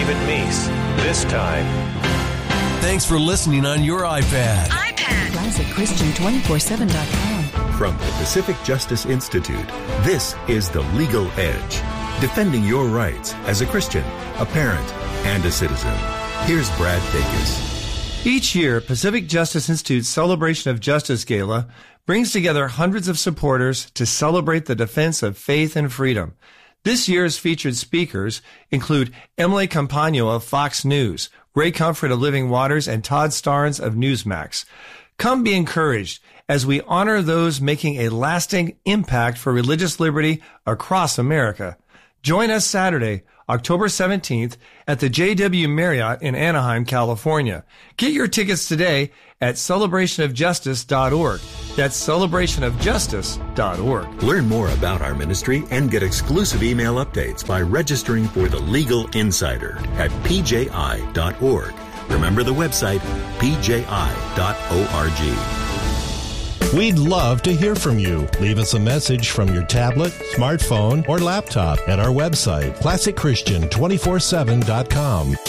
David Meese. This time. Thanks for listening on your iPad. ClassicChristian247.com. From the Pacific Justice Institute, this is The Legal Edge, defending your rights as a Christian, a parent, and a citizen. Here's Brad Dacus. Each year, Pacific Justice Institute's Celebration of Justice Gala brings together hundreds of supporters to celebrate the defense of faith and freedom. This year's featured speakers include Emily Campagno of Fox News, Ray Comfort of Living Waters, and Todd Starnes of Newsmax. Come be encouraged as we honor those making a lasting impact for religious liberty across America. Join us Saturday, October 17th at the JW Marriott in Anaheim, California. Get your tickets today at celebrationofjustice.org. That's celebrationofjustice.org. Learn more about our ministry and get exclusive email updates by registering for the Legal Insider at pji.org. Remember the website, pji.org. We'd love to hear from you. Leave us a message from your tablet, smartphone, or laptop at our website, ClassicChristian247.com.